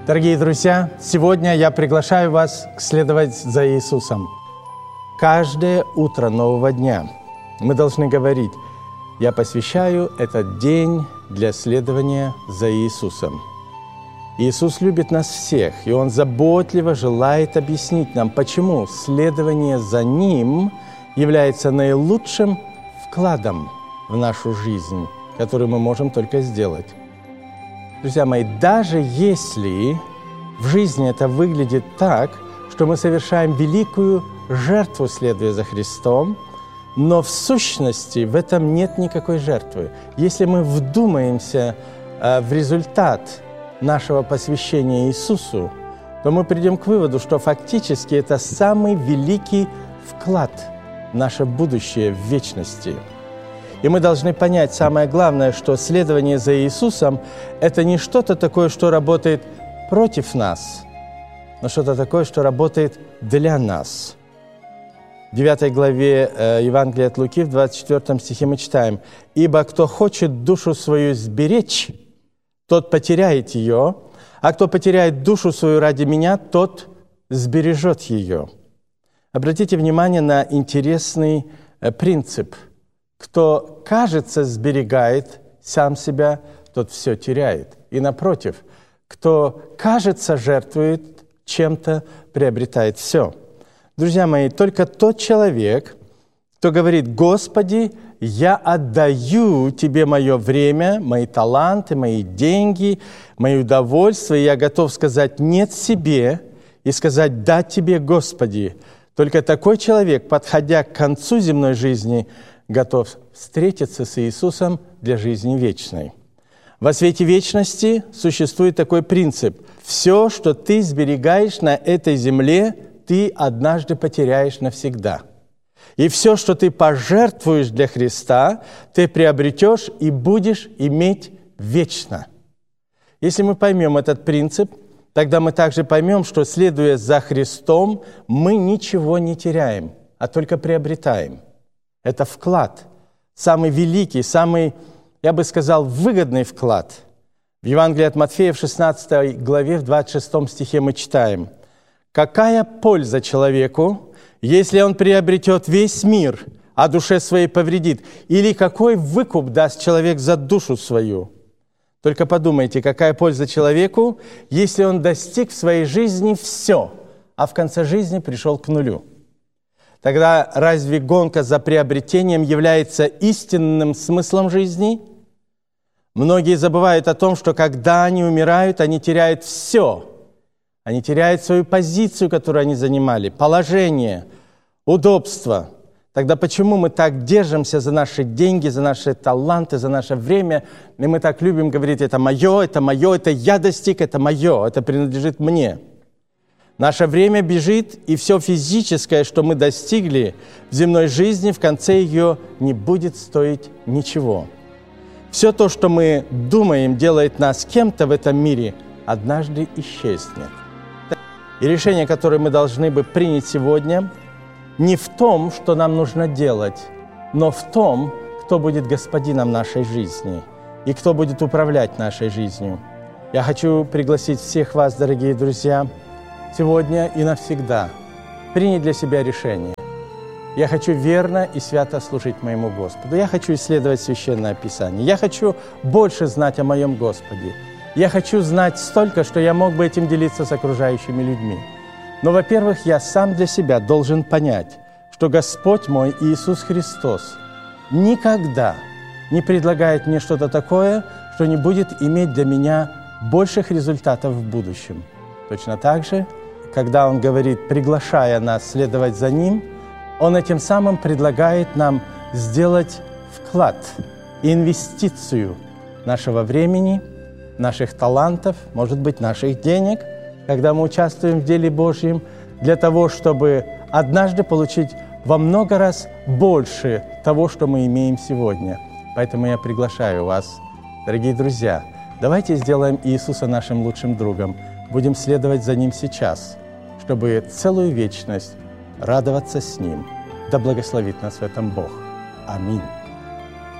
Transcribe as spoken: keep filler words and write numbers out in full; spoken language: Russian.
Дорогие друзья, сегодня я приглашаю вас следовать за Иисусом. Каждое утро нового дня мы должны говорить: «Я посвящаю этот день для следования за Иисусом». Иисус любит нас всех, и Он заботливо желает объяснить нам, почему следование за Ним является наилучшим вкладом в нашу жизнь, который мы можем только сделать. Друзья мои, даже если в жизни это выглядит так, что мы совершаем великую жертву, следуя за Христом, но в сущности в этом нет никакой жертвы. Если мы вдумаемся э, в результат нашего посвящения Иисусу, то мы придем к выводу, что фактически это самый великий вклад в наше будущее в вечности. И мы должны понять самое главное, что следование за Иисусом – это не что-то такое, что работает против нас, но что-то такое, что работает для нас. В девятой главе э, Евангелия от Луки, в двадцать четвёртом стихе мы читаем: «Ибо кто хочет душу свою сберечь, тот потеряет ее, а кто потеряет душу свою ради Меня, тот сбережет ее». Обратите внимание на интересный э, принцип. Кто, кажется, сберегает сам себя, тот все теряет. И напротив, кто, кажется, жертвует чем-то, приобретает все. Друзья мои, только тот человек, кто говорит: «Господи, я отдаю Тебе мое время, мои таланты, мои деньги, мои удовольствия, и я готов сказать «нет» себе и сказать «да» Тебе, Господи». Только такой человек, подходя к концу земной жизни, готов встретиться с Иисусом для жизни вечной. Во свете вечности существует такой принцип: все, что ты сберегаешь на этой земле, ты однажды потеряешь навсегда. И все, что ты пожертвуешь для Христа, ты приобретешь и будешь иметь вечно. Если мы поймем этот принцип, тогда мы также поймем, что, следуя за Христом, мы ничего не теряем, а только приобретаем. Это вклад, самый великий, самый, я бы сказал, выгодный вклад. В Евангелии от Матфея в шестнадцатой главе, в двадцать шестом стихе мы читаем: «Какая польза человеку, если он приобретет весь мир, а душе своей повредит? Или какой выкуп даст человек за душу свою?» Только подумайте, какая польза человеку, если он достиг в своей жизни все, а в конце жизни пришел к нулю? Тогда разве гонка за приобретением является истинным смыслом жизни? Многие забывают о том, что когда они умирают, они теряют все. Они теряют свою позицию, которую они занимали, положение, удобство. Тогда почему мы так держимся за наши деньги, за наши таланты, за наше время? И мы так любим говорить: это мое, это мое, это я достиг, это мое, это принадлежит мне. Наше время бежит, и все физическое, что мы достигли в земной жизни, в конце ее не будет стоить ничего. Все то, что мы думаем, делает нас кем-то в этом мире, однажды исчезнет. И решение, которое мы должны бы принять сегодня, не в том, что нам нужно делать, но в том, кто будет господином нашей жизни и кто будет управлять нашей жизнью. Я хочу пригласить всех вас, дорогие друзья, сегодня и навсегда принять для себя решение. Я хочу верно и свято служить моему Господу. Я хочу исследовать Священное Писание. Я хочу больше знать о моем Господе. Я хочу знать столько, что я мог бы этим делиться с окружающими людьми. Но, во-первых, я сам для себя должен понять, что Господь мой Иисус Христос никогда не предлагает мне что-то такое, что не будет иметь для меня больших результатов в будущем. Точно так же, когда Он говорит, приглашая нас следовать за Ним, Он этим самым предлагает нам сделать вклад, инвестицию нашего времени, наших талантов, может быть, наших денег, когда мы участвуем в деле Божьем, для того, чтобы однажды получить во много раз больше того, что мы имеем сегодня. Поэтому я приглашаю вас, дорогие друзья, давайте сделаем Иисуса нашим лучшим другом. Будем следовать за Ним сейчас, чтобы целую вечность радоваться с Ним. Да благословит нас в этом Бог. Аминь.